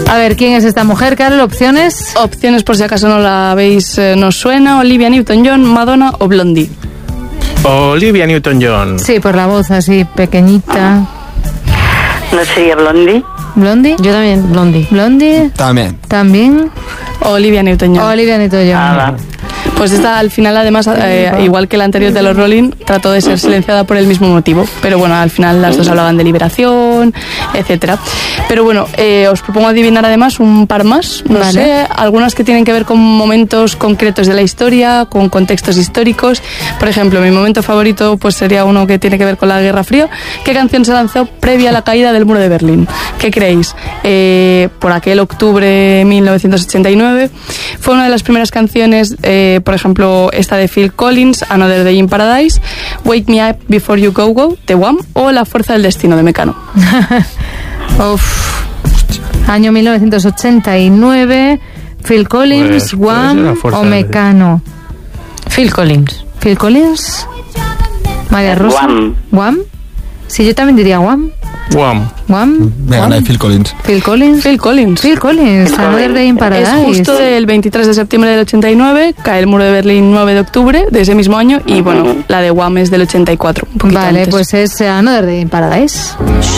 A ver, ¿quién es esta mujer, Carol? ¿Opciones? Opciones por si acaso no la veis, nos suena: Olivia Newton-John, Madonna o Blondie. Olivia Newton-John. Sí, por la voz así pequeñita. ¿No sería Blondie? ¿Blondie? Yo también, Blondie. ¿Blondie? También. Olivia Newton-John. Olivia Newton-John. Pues esta al final además, igual que la anterior de los Rolling, trató de ser silenciada por el mismo motivo. Pero bueno, al final las dos hablaban de liberación, etcétera. Pero bueno, os propongo adivinar además un par más. No sé, algunas que tienen que ver con momentos concretos de la historia, con contextos históricos. Por ejemplo, mi momento favorito pues sería uno que tiene que ver con la Guerra Fría. ¿Qué canción se lanzó previa a la caída del muro de Berlín? ¿Qué creéis? Por aquel octubre de 1989 fue una de las primeras canciones, por ejemplo, esta de Phil Collins, Another Day in Paradise, Wake Me Up Before You Go Go, de Wham, o La Fuerza del Destino, de Mecano. Año 1989, Phil Collins, Wham o Mecano. Phil Collins. Phil Collins. María Rosa. Wham. Sí, yo también diría Wham. Me gana Phil Collins. Phil Collins. Another Day in Paradise. Es justo del 23 de septiembre del 89, cae el muro de Berlín 9 de octubre de ese mismo año, y bueno, la de Wham es del 84. Vale, antes. Pues es Another Day in Paradise.